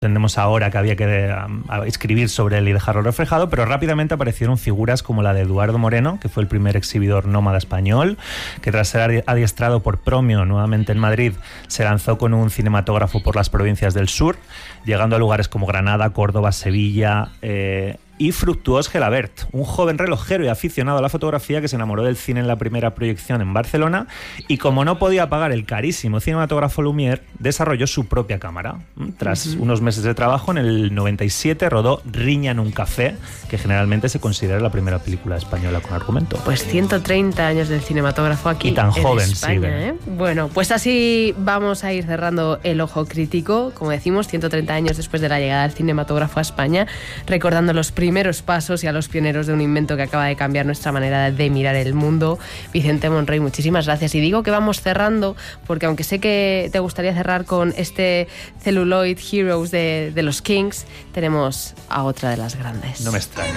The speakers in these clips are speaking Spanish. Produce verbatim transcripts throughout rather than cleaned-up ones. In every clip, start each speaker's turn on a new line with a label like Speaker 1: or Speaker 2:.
Speaker 1: Entendemos ahora que había que um, escribir sobre él y dejarlo reflejado, pero rápidamente aparecieron figuras como la de Eduardo Moreno, que fue el primer exhibidor nómada español, que tras ser adiestrado por Promio nuevamente en Madrid, se lanzó con un cinematógrafo por las provincias del sur, llegando a lugares como Granada, Córdoba, Sevilla... Eh, y Fructuós Gelabert, un joven relojero y aficionado a la fotografía que se enamoró del cine en la primera proyección en Barcelona y, como no podía pagar el carísimo cinematógrafo Lumière, desarrolló su propia cámara. Tras uh-huh. unos meses de trabajo, en el noventa y siete rodó Riña en un café, que generalmente se considera la primera película española con argumento.
Speaker 2: Pues ciento treinta años del cinematógrafo aquí
Speaker 1: y tan
Speaker 2: en
Speaker 1: joven,
Speaker 2: España,
Speaker 1: sí,
Speaker 2: ¿eh? Bueno, pues así vamos a ir cerrando el ojo crítico, como decimos, ciento treinta años después de la llegada del cinematógrafo a España, recordando los primeros primeros pasos y a los pioneros de un invento que acaba de cambiar nuestra manera de mirar el mundo. Vicente Monroy, muchísimas gracias. Y digo que vamos cerrando porque, aunque sé que te gustaría cerrar con este Celluloid Heroes de, de los Kings, tenemos a otra de las grandes.
Speaker 1: No me extraña.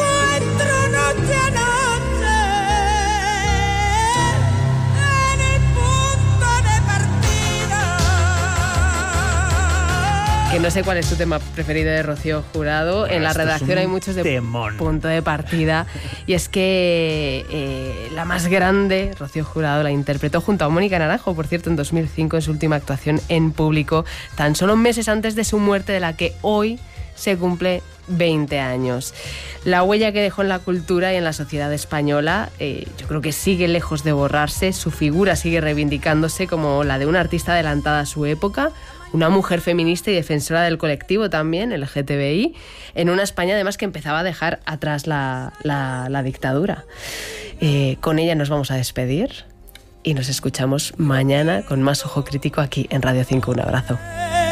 Speaker 2: Que no sé cuál es tu tema preferido de Rocío Jurado. Bueno, en la redacción hay muchos de
Speaker 1: temón.
Speaker 2: Punto de partida. Y es que eh, la más grande, Rocío Jurado, la interpretó junto a Mónica Naranjo, por cierto, en dos mil cinco, en su última actuación en público, tan solo meses antes de su muerte, de la que hoy se cumple veinte años. La huella que dejó en la cultura y en la sociedad española, eh, yo creo que sigue lejos de borrarse. Su figura sigue reivindicándose como la de una artista adelantada a su época, una mujer feminista y defensora del colectivo también, el L G T B I, en una España además que empezaba a dejar atrás la, la, la dictadura. Eh, con ella nos vamos a despedir y nos escuchamos mañana con más Ojo Crítico aquí en Radio cinco. Un abrazo.